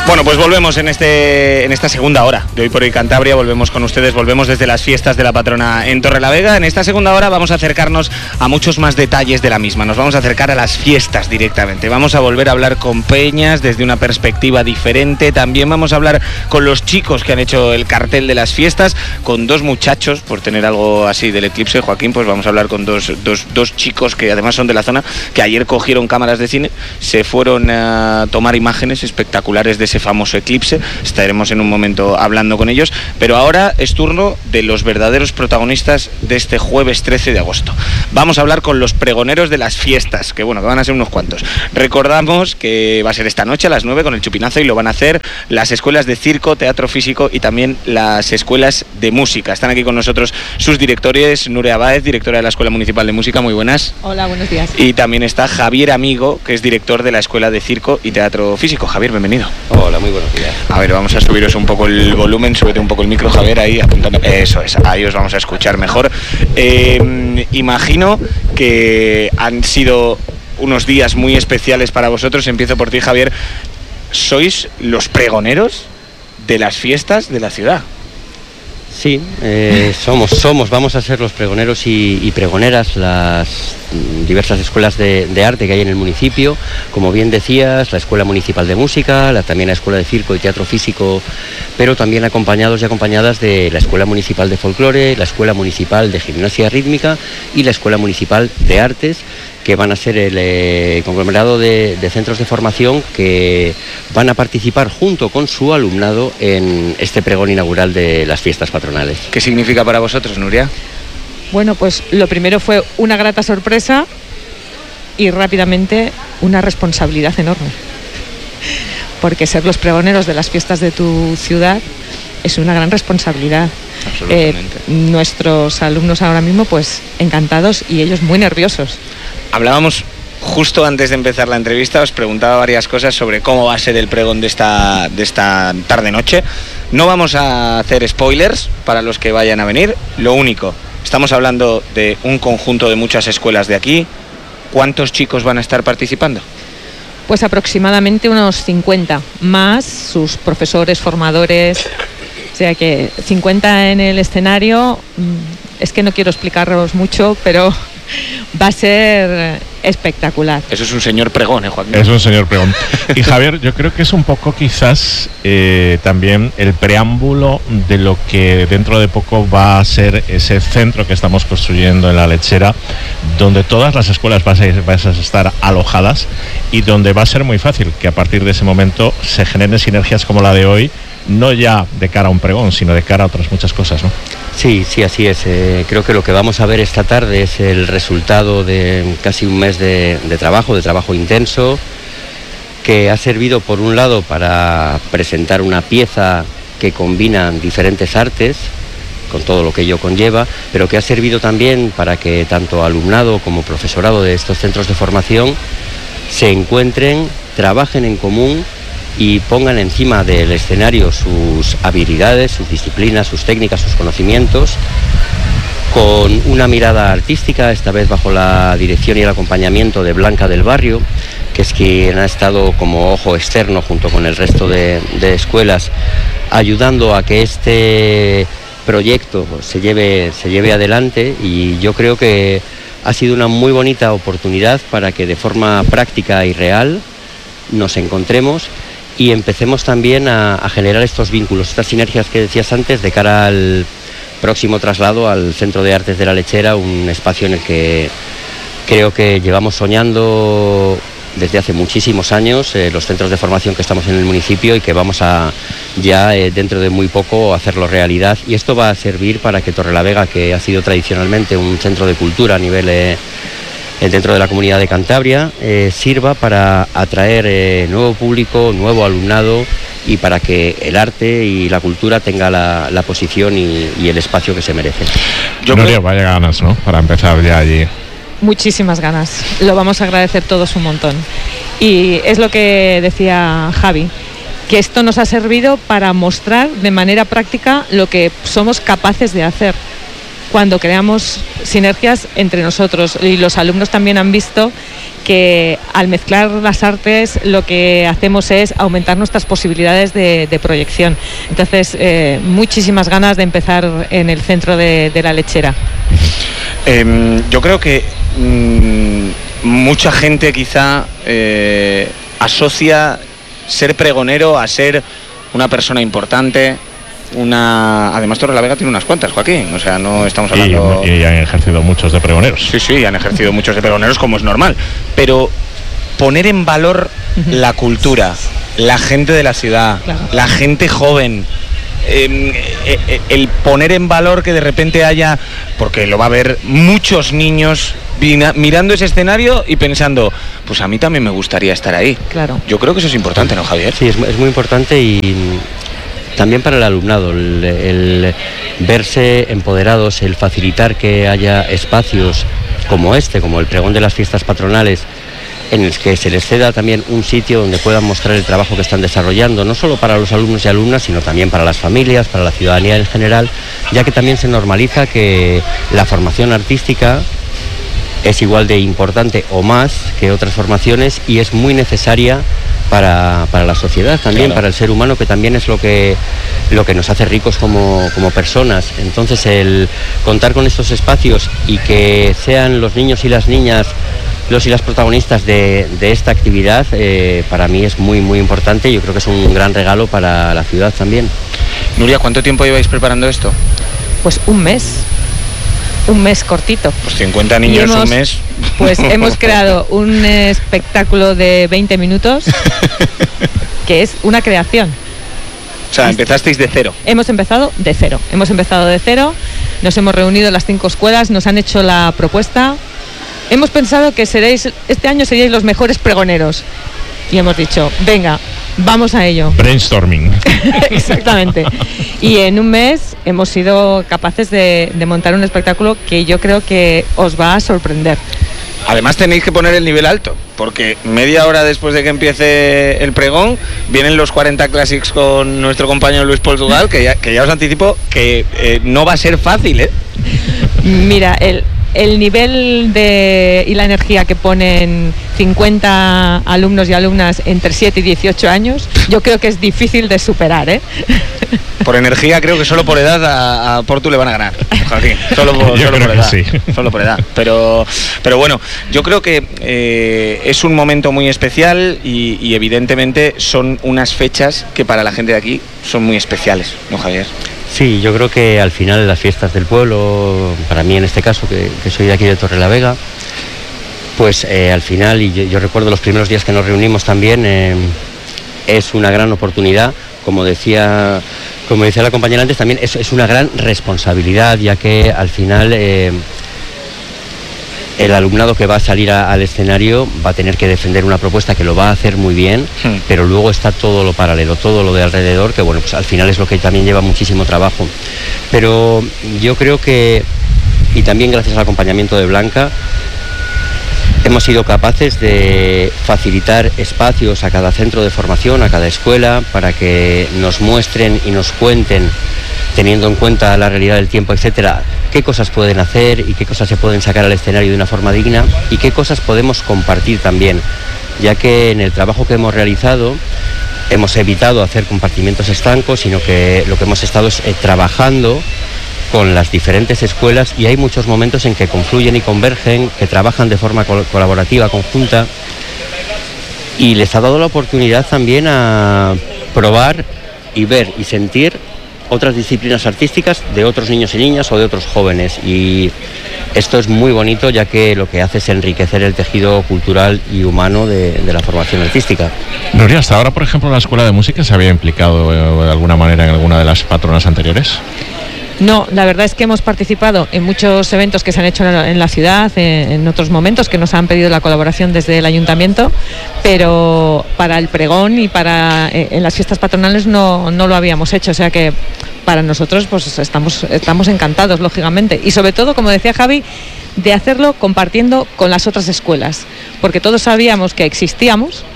Bueno, pues volvemos en esta segunda hora de Hoy por Hoy Cantabria, volvemos con ustedes, volvemos desde las fiestas de la patrona en Torrelavega. En esta segunda hora vamos a acercarnos a muchos más detalles de la misma, nos vamos a acercar a las fiestas directamente, vamos a volver a hablar con peñas desde una perspectiva diferente, también vamos a hablar con los chicos que han hecho el cartel de las fiestas, con dos muchachos, por tener algo así del eclipse, Joaquín, pues vamos a hablar con dos chicos que además son de la zona, que ayer cogieron cámaras de cine, se fueron a tomar imágenes espectaculares de ese famoso eclipse. Estaremos en un momento hablando con ellos, pero ahora es turno de los verdaderos protagonistas de este jueves 13 de agosto. Vamos a hablar con los pregoneros de las fiestas, que bueno, que van a ser unos cuantos. Recordamos que va a ser esta noche a las 9 con el chupinazo y lo van a hacer las escuelas de circo, teatro físico y también las escuelas de música. Están aquí con nosotros sus directores, Nuria Báez, directora de la Escuela Municipal de Música, muy buenas. Hola, buenos días. Y también está Javier Amigo, que es director de la Escuela de Circo y Teatro Físico. Javier, bienvenido. Hola, muy buenos días. A ver, vamos a subiros un poco el volumen, súbete un poco el micro, Javier, ahí apuntando. Eso es, ahí os vamos a escuchar mejor. Imagino que han sido unos días muy especiales para vosotros. Empiezo por ti, Javier. ¿Sois los pregoneros de las fiestas de la ciudad? Sí, vamos a ser los pregoneros y pregoneras, las diversas escuelas de arte que hay en el municipio, como bien decías, la Escuela Municipal de Música, también la Escuela de Circo y Teatro Físico, pero también acompañados y acompañadas de la Escuela Municipal de Folclore, la Escuela Municipal de Gimnasia Rítmica y la Escuela Municipal de Artes, que van a ser el conglomerado de centros de formación que van a participar junto con su alumnado en este pregón inaugural de las fiestas patronales. ¿Qué significa para vosotros, Nuria? Bueno, pues lo primero fue una grata sorpresa y rápidamente una responsabilidad enorme, porque ser los pregoneros de las fiestas de tu ciudad es una gran responsabilidad. Absolutamente. Nuestros alumnos ahora mismo pues encantados y ellos muy nerviosos. Hablábamos justo antes de empezar la entrevista, os preguntaba varias cosas sobre cómo va a ser el pregón de esta tarde-noche. No vamos a hacer spoilers para los que vayan a venir, lo único, estamos hablando de un conjunto de muchas escuelas de aquí. ¿Cuántos chicos van a estar participando? Pues aproximadamente unos 50, más sus profesores, formadores, o sea que 50 en el escenario. Es que no quiero explicaros mucho, pero va a ser espectacular. Eso es un señor pregón, Joaquín. Es un señor pregón. Y Javier, yo creo que es un poco quizás también el preámbulo de lo que dentro de poco va a ser ese centro que estamos construyendo en La Lechera, donde todas las escuelas van a estar alojadas y donde va a ser muy fácil que a partir de ese momento se generen sinergias como la de hoy, no ya de cara a un pregón, sino de cara a otras muchas cosas, ¿no? Sí, así es. Creo que lo que vamos a ver esta tarde es el resultado de casi un mes de trabajo intenso, que ha servido por un lado para presentar una pieza que combina diferentes artes, con todo lo que ello conlleva, pero que ha servido también para que tanto alumnado como profesorado de estos centros de formación se encuentren, trabajen en común y pongan encima del escenario sus habilidades, sus disciplinas, sus técnicas, sus conocimientos, con una mirada artística, esta vez bajo la dirección y el acompañamiento de Blanca del Barrio, que es quien ha estado como ojo externo junto con el resto de escuelas, ayudando a que este proyecto se lleve adelante. Y yo creo que ha sido una muy bonita oportunidad para que de forma práctica y real nos encontremos y empecemos también a generar estos vínculos, estas sinergias que decías antes, de cara al próximo traslado al Centro de Artes de La Lechera, un espacio en el que creo que llevamos soñando desde hace muchísimos años, los centros de formación que estamos en el municipio, y que vamos a ya dentro de muy poco hacerlo realidad. Y esto va a servir para que Torrelavega, que ha sido tradicionalmente un centro de cultura a nivel dentro de la Comunidad de Cantabria, sirva para atraer nuevo público, nuevo alumnado, y para que el arte y la cultura tenga la posición y el espacio que se merece. Nuria, vaya ganas, ¿no?, para empezar ya allí. Muchísimas ganas, lo vamos a agradecer todos un montón. Y es lo que decía Javi, que esto nos ha servido para mostrar de manera práctica lo que somos capaces de hacer. cuando creamos sinergias entre nosotros, y los alumnos también han visto que al mezclar las artes lo que hacemos es aumentar nuestras posibilidades de proyección. Entonces, muchísimas ganas de empezar en el centro de la Lechera. Yo creo que mucha gente quizá asocia ser pregonero a ser una persona importante. Además Torrelavega tiene unas cuantas, Joaquín, o sea, no estamos hablando... Y han ejercido muchos de pregoneros. Sí, han ejercido muchos de pregoneros, como es normal, pero poner en valor la cultura, la gente de la ciudad, claro, la gente joven, el poner en valor que de repente haya, porque lo va a ver, muchos niños mirando ese escenario y pensando, pues a mí también me gustaría estar ahí. Claro. Yo creo que eso es importante, ¿no, Javier? Sí, es muy importante, y también para el alumnado, el verse empoderados, el facilitar que haya espacios como este, como el pregón de las fiestas patronales, en el que se les ceda también un sitio donde puedan mostrar el trabajo que están desarrollando, no solo para los alumnos y alumnas, sino también para las familias, para la ciudadanía en general, ya que también se normaliza que la formación artística es igual de importante o más que otras formaciones, y es muy necesaria para la sociedad también, claro, para el ser humano, que también es lo que nos hace ricos como personas. Entonces, el contar con estos espacios y que sean los niños y las niñas los y las protagonistas de esta actividad, para mí es muy, muy importante. Yo creo que es un gran regalo para la ciudad también. Nuria, ¿cuánto tiempo lleváis preparando esto? Pues un mes cortito. Pues 50 niños, un mes. Pues hemos creado un espectáculo de 20 minutos que es una creación. O sea, empezasteis de cero. Hemos empezado de cero, nos hemos reunido las 5 escuelas, nos han hecho la propuesta, hemos pensado que este año seríais los mejores pregoneros, y hemos dicho, venga, vamos a ello. Brainstorming. Exactamente. Y en un mes hemos sido capaces de montar un espectáculo que yo creo que os va a sorprender. Además tenéis que poner el nivel alto, porque media hora después de que empiece el pregón vienen los 40 Classics con nuestro compañero Luis Portugal, que ya os anticipo que no va a ser fácil, ¿eh? Mira, el nivel y la energía que ponen 50 alumnos y alumnas entre 7 y 18 años, yo creo que es difícil de superar, ¿eh? Por energía, creo que solo por edad a Portu le van a ganar, Joaquín. Solo por edad. Sí. Solo por edad. Pero bueno, yo creo que es un momento muy especial y evidentemente son unas fechas que para la gente de aquí son muy especiales, ¿no, Javier? Sí, yo creo que al final las fiestas del pueblo, para mí en este caso, que soy de aquí de Torrelavega, pues al final, y yo recuerdo los primeros días que nos reunimos también, es una gran oportunidad, como decía la compañera antes, también es una gran responsabilidad, ya que al final el alumnado que va a salir al escenario va a tener que defender una propuesta que lo va a hacer muy bien, pero luego está todo lo paralelo, todo lo de alrededor, que bueno, pues al final es lo que también lleva muchísimo trabajo. Pero yo creo que, y también gracias al acompañamiento de Blanca, hemos sido capaces de facilitar espacios a cada centro de formación, a cada escuela, para que nos muestren y nos cuenten, teniendo en cuenta la realidad del tiempo, etcétera, qué cosas pueden hacer y qué cosas se pueden sacar al escenario de una forma digna y qué cosas podemos compartir también, ya que en el trabajo que hemos realizado hemos evitado hacer compartimientos estancos, sino que lo que hemos estado es trabajando con las diferentes escuelas, y hay muchos momentos en que confluyen y convergen, que trabajan de forma colaborativa, conjunta, y les ha dado la oportunidad también a probar y ver y sentir otras disciplinas artísticas de otros niños y niñas o de otros jóvenes, y esto es muy bonito, ya que lo que hace es enriquecer el tejido cultural y humano de la formación artística. Nuria, hasta ahora, por ejemplo, la Escuela de Música se había implicado de alguna manera en alguna de las patronas anteriores. No, la verdad es que hemos participado en muchos eventos que se han hecho en la ciudad, en otros momentos que nos han pedido la colaboración desde el ayuntamiento, pero para el pregón y en las fiestas patronales no lo habíamos hecho, o sea que para nosotros pues estamos encantados, lógicamente, y sobre todo, como decía Javi, de hacerlo compartiendo con las otras escuelas, porque todos sabíamos que existíamos,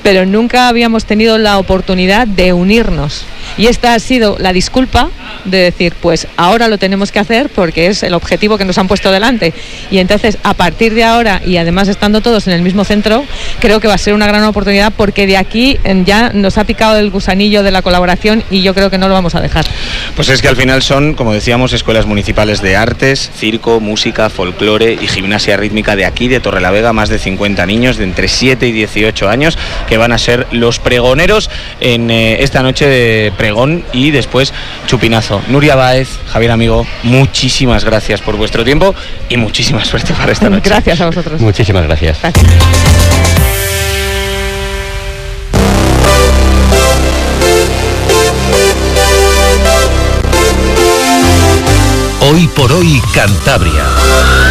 pero nunca habíamos tenido la oportunidad de unirnos. Y esta ha sido la disculpa de decir, pues ahora lo tenemos que hacer porque es el objetivo que nos han puesto delante. Y entonces, a partir de ahora, y además estando todos en el mismo centro, creo que va a ser una gran oportunidad, porque de aquí ya nos ha picado el gusanillo de la colaboración y yo creo que no lo vamos a dejar. Pues es que al final son, como decíamos, escuelas municipales de artes, circo, música, folclore y gimnasia rítmica de aquí, de Torrelavega, más de 50 niños de entre 7 y 18 años que van a ser los pregoneros en esta noche de pregón y después chupinazo. Nuria Báez, Javier Amigo, muchísimas gracias por vuestro tiempo y muchísima suerte para esta noche. Gracias a vosotros. Muchísimas gracias. Gracias. Hoy por hoy Cantabria.